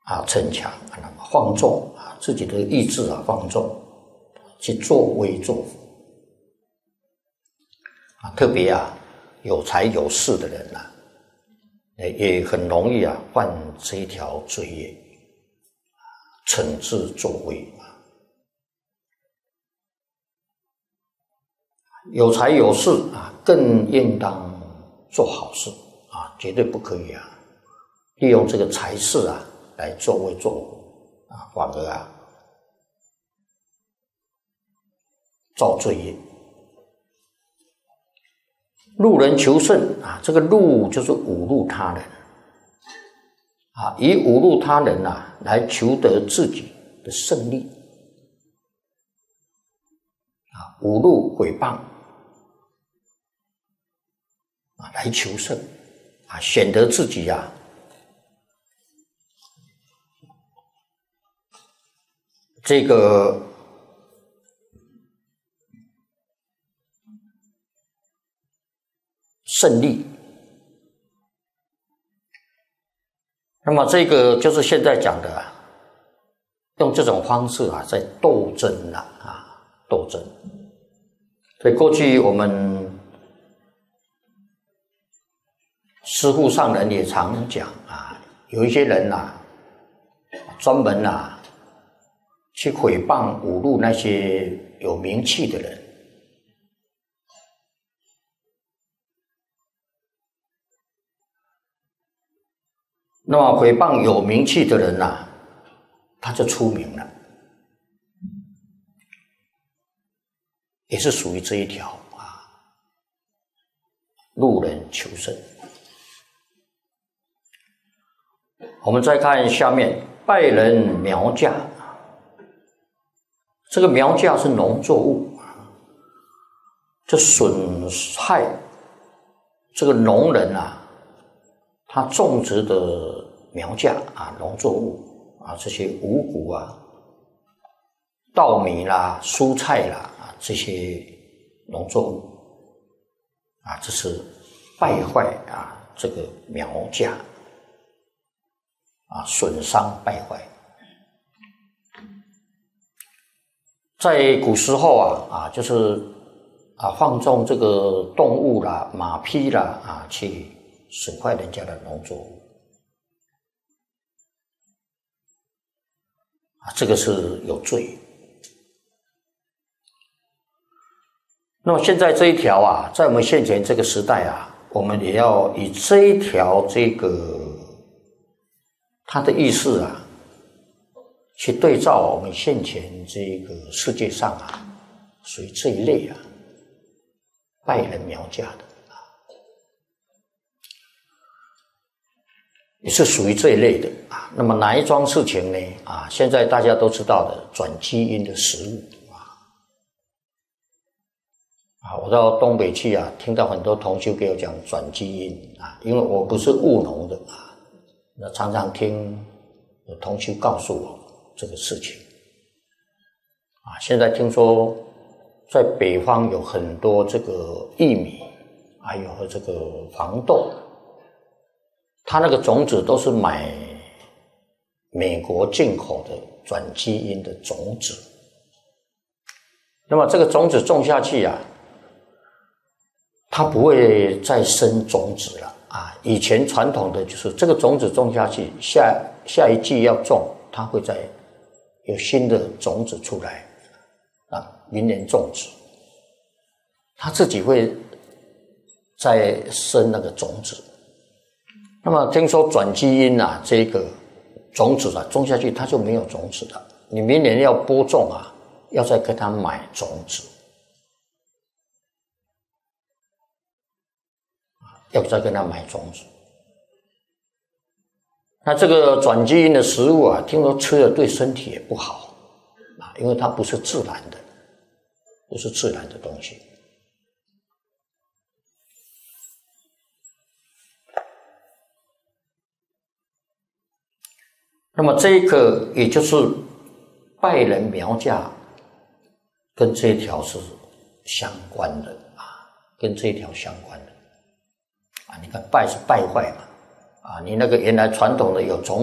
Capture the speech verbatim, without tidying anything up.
啊逞强啊，那么放纵啊自己的意志啊放纵，去作威作福啊，特别啊有财有势的人啊，也很容易啊犯这一条罪业，逞智作威啊。有财有势啊，更应当做好事啊，绝对不可以啊利用这个财势啊来作威作福啊，反而啊造罪业。辱人求胜啊，这个辱就是侮辱他人啊，以侮辱他人啊来求得自己的胜利啊，侮辱诽谤啊来求胜啊，显得自己啊这个胜利。那么这个就是现在讲的啊，用这种方式啊在斗争了啊，斗争。所以过去我们师父上人也常讲啊，有一些人啊专门啊去诽谤侮辱那些有名气的人。那么诽谤有名气的人啊，他就出名了，也是属于这一条啊，辱人求胜。我们再看下面，败人苗稼，这个苗稼是农作物，就损害这个农人啊他种植的苗稼啊，农作物啊，这些五谷啊、稻米啦、蔬菜啦啊，这些农作物啊，这是败坏啊这个苗稼啊，损伤败坏。在古时候啊啊，就是啊放纵这个动物啦、马匹啦啊去损坏人家的农作物啊，这个是有罪。那么现在这一条啊，在我们现前这个时代啊，我们也要以这一条这个它的意思啊，去对照我们现前这个世界上啊，属于这一类啊，败人苗稼的。也是属于这一类的啊。那么哪一桩事情呢？啊，现在大家都知道的转基因的食物啊。啊，我到东北去啊，听到很多同修给我讲转基因啊，因为我不是务农的啊，那常常听有同修告诉我这个事情。啊，现在听说在北方有很多这个薏米，还有这个黄豆。它那个种子都是买美国进口的转基因的种子，那么这个种子种下去啊，它不会再生种子了啊。以前传统的就是这个种子种下去，下下一季要种，它会再有新的种子出来啊，明年种植，它自己会再生那个种子。那么听说转基因啊，这个种子啊种下去它就没有种子了，你明年要播种啊，要再跟他买种子，要再跟他买种子。那这个转基因的食物啊，听说吃了对身体也不好啊，因为它不是自然的，不是自然的东西。那么这一个也就是败人苗稼，跟这一条是相关的啊，跟这一条相关的啊。你看败是败坏嘛啊，你那个原来传统的有种